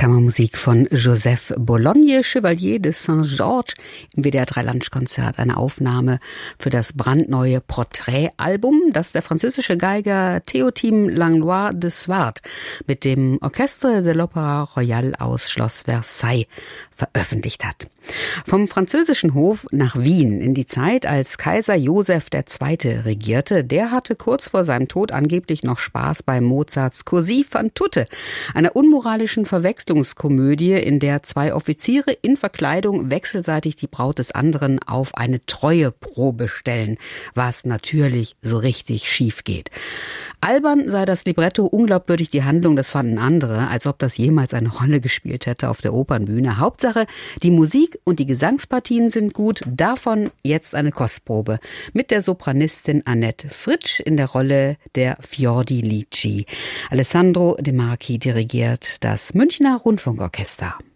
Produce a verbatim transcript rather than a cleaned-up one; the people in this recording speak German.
Kammermusik von Joseph Bologne, Chevalier de Saint-Georges im W D R drei Lunchkonzert, eine Aufnahme für das brandneue Portrait-Album, das der französische Geiger Théotime Langlois de Swart mit dem Orchestre de l'Opéra Royal aus Schloss Versailles veröffentlicht hat. Vom französischen Hof nach Wien in die Zeit, als Kaiser Joseph der Zweite regierte, der hatte kurz vor seinem Tod angeblich noch Spaß bei Mozarts Così fan tutte, einer unmoralischen Verwechslungskomödie, in der zwei Offiziere in Verkleidung wechselseitig die Braut des anderen auf eine Treueprobe stellen, was natürlich so richtig schief geht. Albern sei das Libretto, unglaubwürdig die Handlung, das fanden andere, als ob das jemals eine Rolle gespielt hätte auf der Opernbühne. Hauptsache, die Musik und die Gesangspartien sind gut, davon jetzt eine Kostprobe mit der Sopranistin Annette Fritsch in der Rolle der Fiordilici. Alessandro De Marchi dirigiert das Münchner Rundfunkorchester.